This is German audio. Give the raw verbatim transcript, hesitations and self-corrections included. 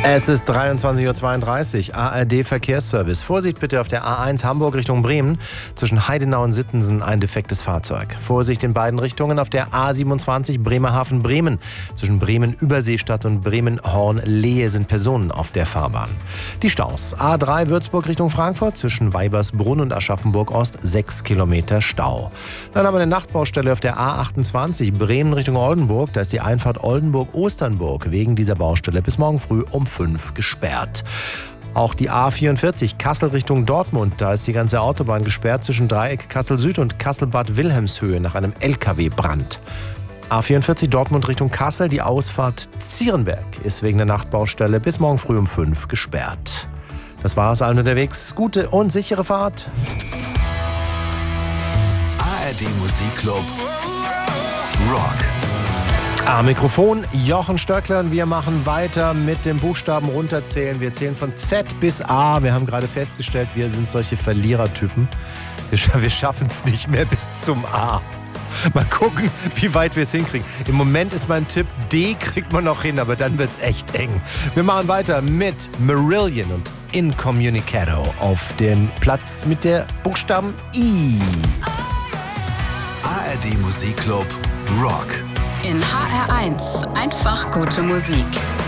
Es ist dreiundzwanzig Uhr zweiunddreißig, A R D Verkehrsservice. Vorsicht bitte auf der A eins Hamburg Richtung Bremen. Zwischen Heidenau und Sittensen ein defektes Fahrzeug. Vorsicht in beiden Richtungen auf der A siebenundzwanzig Bremerhaven-Bremen. Zwischen Bremen-Überseestadt und Bremen-Horn-Lehe sind Personen auf der Fahrbahn. Die Staus. A drei Würzburg Richtung Frankfurt. Zwischen Weibersbrunn und Aschaffenburg-Ost sechs Kilometer Stau. Dann haben wir eine Nachtbaustelle auf der A achtundzwanzig Bremen Richtung Oldenburg. Da ist die Einfahrt Oldenburg-Osternburg wegen dieser Baustelle bis morgen früh um fünf gesperrt. Auch die A vierundvierzig Kassel Richtung Dortmund. Da ist die ganze Autobahn gesperrt zwischen Dreieck Kassel Süd und Kassel-Bad Wilhelmshöhe nach einem L K W-Brand. A vierundvierzig Dortmund Richtung Kassel. Die Ausfahrt Zierenberg ist wegen der Nachtbaustelle bis morgen früh um fünf gesperrt. Das war es allen unterwegs. Gute und sichere Fahrt. A R D Musikclub Rock. Am Mikrofon Jochen Stöckler und wir machen weiter mit dem Buchstaben runterzählen. Wir zählen von Z bis A. Wir haben gerade festgestellt, wir sind solche Verlierertypen. Wir, wir schaffen es nicht mehr bis zum A. Mal gucken, wie weit wir es hinkriegen. Im Moment ist mein Tipp, D kriegt man noch hin, aber dann wird es echt eng. Wir machen weiter mit Marillion und Incommunicado auf dem Platz mit der Buchstaben I. A R D Musikclub Rock. In H R eins einfach gute Musik.